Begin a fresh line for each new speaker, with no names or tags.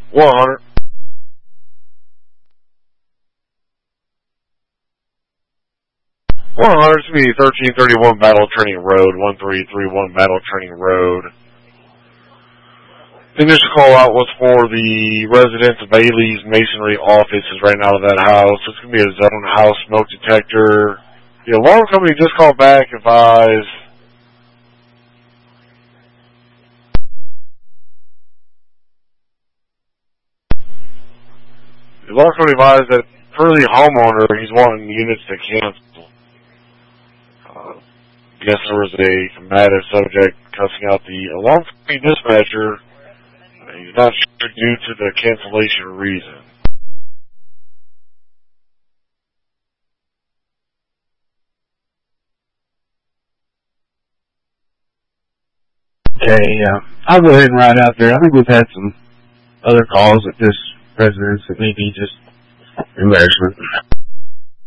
100. It's going to be 1331 Battle Training Road, 1331 Battle Training Road. The initial call out was for the residents of Bailey's Masonry office is right out of that house. It's going to be a zone house smoke detector. The alarm company just called back, advised. The alarm company advised that per the homeowner, he's wanting units to cancel. I guess there was a combative subject cussing out the alarm company dispatcher. He's not sure due to the cancellation reason.
Okay, I'll go ahead and ride out there. I think we've had some other calls at this residence that may be just embarrassment.